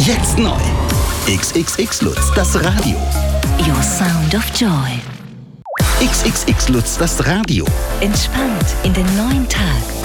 Jetzt neu. XXX Lutz, das Radio. Your Sound of Joy. XXX Lutz, das Radio. Entspannt in den neuen Tag.